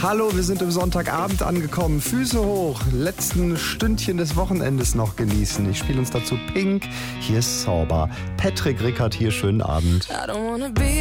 Hallo, wir sind im Sonntagabend angekommen. Füße hoch, letzten Stündchen des Wochenendes noch genießen. Ich spiele uns dazu Pink. Hier ist Sauber. Patrick Rickert hier, schönen Abend.